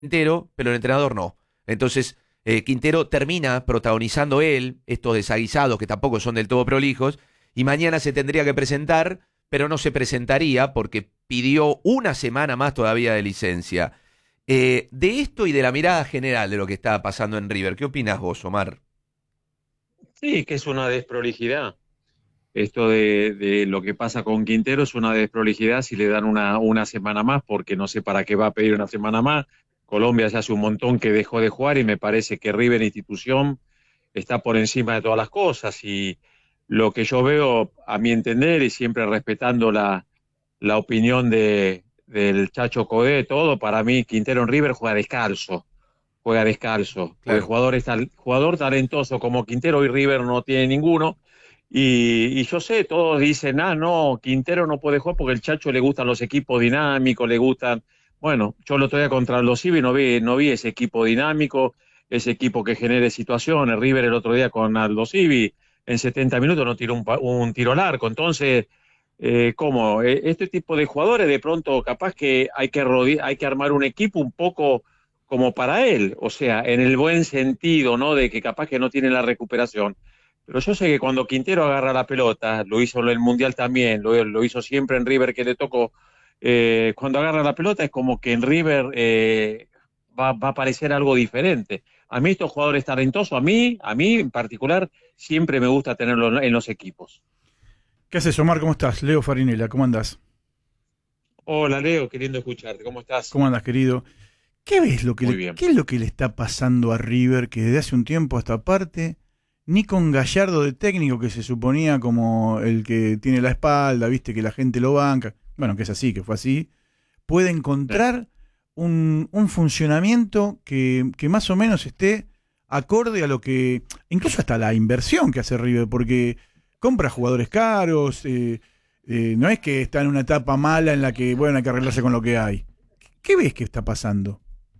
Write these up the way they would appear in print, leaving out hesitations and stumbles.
Quintero, pero el entrenador no. Entonces, Quintero termina protagonizando él estos desaguisados que tampoco son del todo prolijos, y mañana se tendría que presentar, pero no se presentaría porque pidió una semana más todavía de licencia. De esto y de la mirada general de lo que está pasando en River, ¿qué opinás vos, Omar? Sí, que es una desprolijidad. Esto de lo que pasa con Quintero es una desprolijidad si le dan una semana más, porque no sé para qué va a pedir una semana más. Colombia ya hace un montón que dejó de jugar y me parece que River institución está por encima de todas las cosas. Y lo que yo veo, a mi entender, y siempre respetando la opinión del Chacho Codé, todo, para mí Quintero en River juega descalzo, porque Claro. jugador talentoso como Quintero y River no tiene ninguno. Y yo sé, todos dicen, no, Quintero no puede jugar porque el Chacho le gustan los equipos dinámicos, le gustan. Bueno, yo lo estoy contra los Civi, no vi ese equipo dinámico, ese equipo que genere situaciones. River el otro día con Aldo Civi, en 70 minutos no tiró un tiro al arco. Entonces, ¿cómo? Este tipo de jugadores, de pronto, capaz que hay que armar un equipo un poco como para él, o sea, en el buen sentido, ¿no? De que capaz que no tiene la recuperación. Pero yo sé que cuando Quintero agarra la pelota, lo hizo en el Mundial también, lo hizo siempre en River que le tocó, cuando agarra la pelota es como que en River va a parecer algo diferente. A mí estos jugadores talentosos, a mí en particular, siempre me gusta tenerlos en los equipos. ¿Qué haces, Omar? ¿Cómo estás? Leo Farinela, ¿cómo andás? Hola Leo, qué lindo escucharte, ¿cómo estás? ¿Cómo andas, querido? ¿Qué ves Muy bien. qué es lo que le está pasando a River que desde hace un tiempo a esta parte, ni con Gallardo de técnico que se suponía como el que tiene la espalda, viste que la gente lo banca, bueno, que es así, que fue así, puede encontrar un funcionamiento que más o menos esté acorde a lo que, incluso hasta la inversión que hace River, porque compra jugadores caros, no es que está en una etapa mala en la que, bueno, hay que arreglarse con lo que hay. ¿Qué ves que está pasando?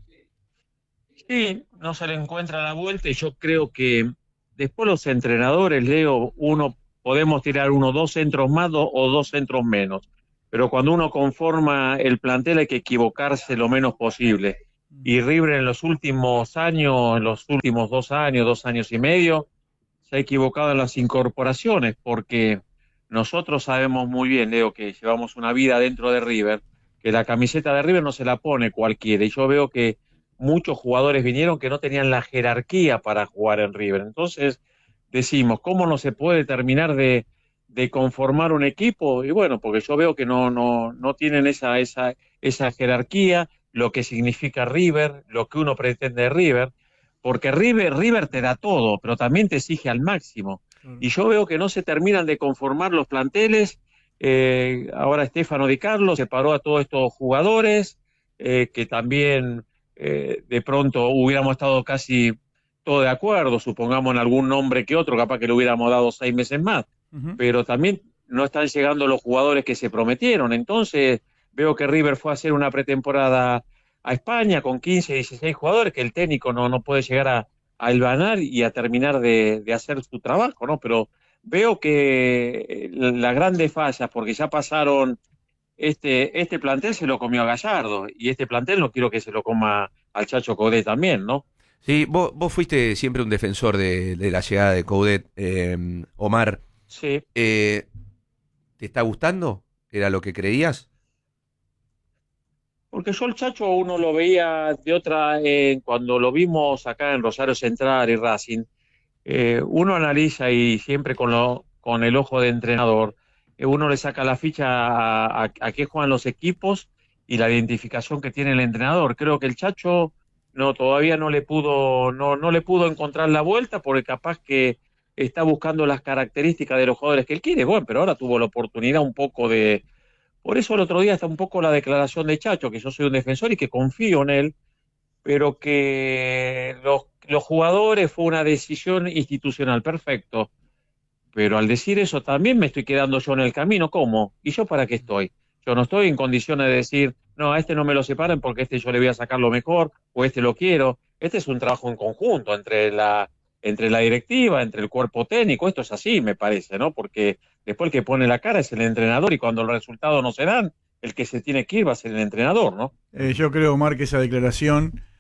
Sí, no se le encuentra la vuelta y yo creo que después los entrenadores, Leo, podemos tirar uno, dos centros más o dos centros menos, pero cuando uno conforma el plantel hay que equivocarse lo menos posible. Y River en los últimos años, en los últimos 2 años, 2 años y medio, se ha equivocado en las incorporaciones, porque nosotros sabemos muy bien, Leo, que llevamos una vida dentro de River, que la camiseta de River no se la pone cualquiera, y yo veo que muchos jugadores vinieron que no tenían la jerarquía para jugar en River. Entonces, decimos, ¿cómo no se puede terminar de conformar un equipo? Y bueno, porque yo veo que no tienen esa jerarquía, lo que significa River, lo que uno pretende de River, porque River te da todo, pero también te exige al máximo. Claro. Y yo veo que no se terminan de conformar los planteles. Ahora Estefano Di Carlo separó a todos estos jugadores, que también de pronto hubiéramos estado casi todos de acuerdo, supongamos en algún nombre que otro, capaz que le hubiéramos dado 6 meses más, Ujú. pero también no están llegando los jugadores que se prometieron. Entonces veo que River fue a hacer una pretemporada a España con 15, 16 jugadores, que el técnico no puede llegar a hilvanar y a terminar de hacer su trabajo, ¿no? Pero veo que las grandes fallas, porque ya pasaron, este plantel se lo comió a Gallardo y este plantel no quiero que se lo coma al Chacho Codé también, ¿no? Sí, vos fuiste siempre un defensor de la llegada de Coudet, Omar. Sí, Eh, ¿Te está gustando? ¿Era lo que creías? porque yo el Chacho uno lo veía de otra, cuando lo vimos acá en Rosario Central y Racing, uno analiza y siempre con el ojo de entrenador, uno le saca la ficha a qué juegan los equipos y la identificación que tiene el entrenador. Creo que el Chacho todavía no le pudo encontrar la vuelta porque capaz que está buscando las características de los jugadores que él quiere. Bueno, pero ahora tuvo la oportunidad un poco de. Por eso el otro día está un poco la declaración de Chacho, que yo soy un defensor y que confío en él, pero que los jugadores fue una decisión institucional, perfecto. Pero al decir eso también me estoy quedando yo en el camino. ¿Cómo? ¿Y yo para qué estoy? Yo no estoy en condiciones de decir, no, a este no me lo separen porque a este yo le voy a sacar lo mejor o este lo quiero. Este es un trabajo en conjunto entre la directiva, entre el cuerpo técnico. Esto es así, me parece, ¿no? Porque después el que pone la cara es el entrenador y cuando los resultados no se dan, el que se tiene que ir va a ser el entrenador, ¿no? Yo creo, Omar, que esa declaración